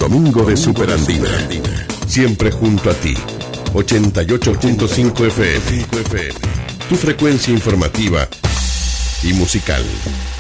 Domingo de Superandina. Siempre junto a ti. 88.5 FM. Tu frecuencia informativa y musical.